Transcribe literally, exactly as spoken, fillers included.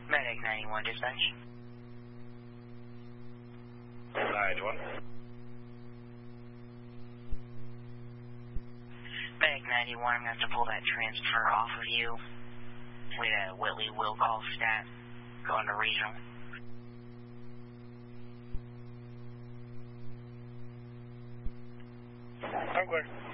Medic ninety-one, dispatch. ninety-one. Medic ninety-one, I'm going to have to pull that transfer off of you. We had a Whitley will call stat going to regional. I'm clear.